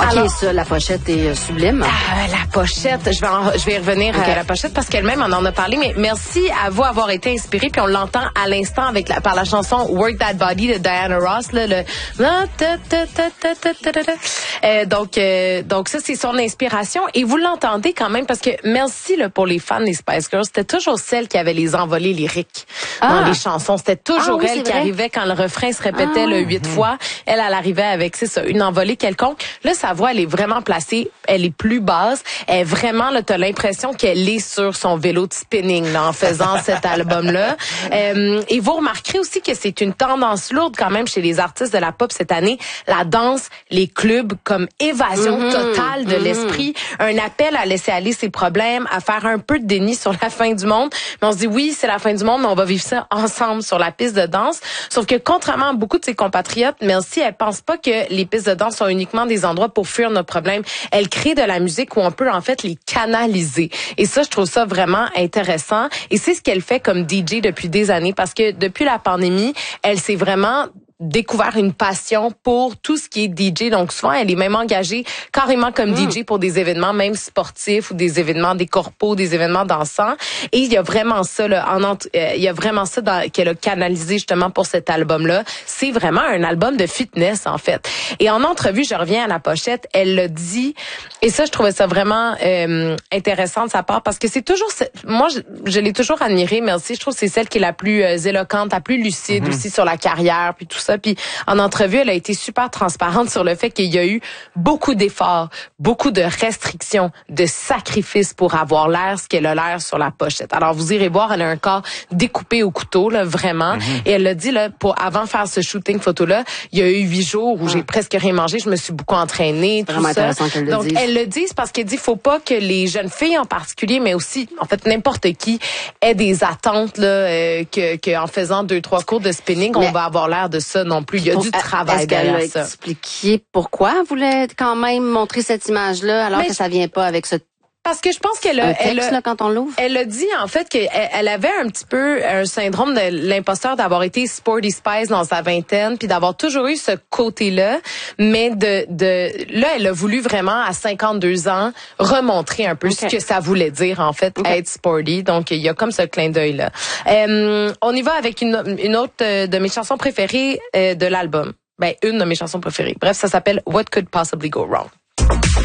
Alors, ça, la pochette est sublime. La pochette, je vais y revenir à la pochette parce qu'elle-même on en a parlé, mais merci à vous avoir été inspiré, puis on l'entend à l'instant par la chanson Work That Body de Diana Ross, là, donc ça c'est son inspiration et vous l'entendez quand même parce que merci là, pour les fans des Spice Girls, c'était toujours celle qui avait les envolées lyriques dans les chansons, c'était toujours elle qui arrivait quand le refrain se répétait 8 fois, elle arrivait avec c'est ça, une envolée quelconque. Là sa voix elle est vraiment placée, elle est plus basse, elle est vraiment là t'as l'impression qu'elle est sur son vélo de spinning là, en faisant cet album là. Et vous remarquerez aussi que c'est une tendance lourde quand même chez les artistes de la pop cette année, la danse, les clubs comme évasion totale de l'esprit, un appel à laisser aller ses problèmes, à faire un peu de déni sur la fin du monde. Mais on se dit oui, c'est la fin du monde, mais on va vivre ça ensemble sur la piste de danse. Sauf que contrairement à beaucoup de ses compatriotes, Melcy, elle pense pas que les pistes de danse sont uniquement des endroits pour fuir nos problèmes. Elle crée de la musique où on peut en fait les canaliser. Et ça, je trouve ça vraiment intéressant. Et c'est ce qu'elle fait comme DJ depuis des années parce que depuis la pandémie, elle s'est vraiment découvert une passion pour tout ce qui est DJ. Donc souvent, elle est même engagée carrément comme DJ pour des événements même sportifs ou des événements des corpos, des événements dansants. Et il y a vraiment ça là, il y a vraiment ça qu'elle a canalisé justement pour cet album-là. C'est vraiment un album de fitness en fait. Et en entrevue, je reviens à la pochette, elle l'a dit et ça je trouvais ça vraiment intéressant de sa part parce que c'est toujours moi je l'ai toujours admirée, Melcy, je trouve que c'est celle qui est la plus éloquente, la plus lucide aussi sur la carrière puis tout ça. Puis en entrevue, elle a été super transparente sur le fait qu'il y a eu beaucoup d'efforts, beaucoup de restrictions, de sacrifices pour avoir l'air ce qu'elle a l'air sur la pochette. Alors vous irez voir, elle a un corps découpé au couteau là vraiment. Et elle l'a dit là avant de faire ce shooting photo là, il y a eu 8 jours où j'ai presque rien mangé, je me suis beaucoup entraînée, tout ça. Intéressant qu'elle Donc le dise. elle le dit parce qu'elle dit faut pas que les jeunes filles en particulier, mais aussi en fait n'importe qui ait des attentes là que en faisant 2-3 cours de spinning, on va avoir l'air de ça non plus. Il y a du travail derrière ça. Est-ce qu'elle a expliqué pourquoi elle voulait quand même montrer cette image-là alors que ça vient pas avec ce parce que je pense qu'elle quand on l'ouvre. Elle a dit en fait qu'elle avait un petit peu un syndrome de l'imposteur d'avoir été Sporty Spice dans sa vingtaine puis d'avoir toujours eu ce côté-là, mais là elle a voulu vraiment à 52 ans remontrer un peu ce que ça voulait dire en fait être sporty. Donc il y a comme ce clin d'œil là. On y va avec une autre de mes chansons préférées de l'album. Ben une de mes chansons préférées. Bref, ça s'appelle What Could Possibly Go Wrong.